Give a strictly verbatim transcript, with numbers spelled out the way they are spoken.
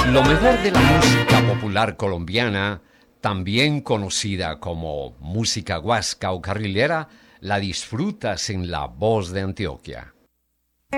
Lo mejor de la música popular colombiana, también conocida como música guasca o carrilera, la disfrutas en La Voz de Antioquia.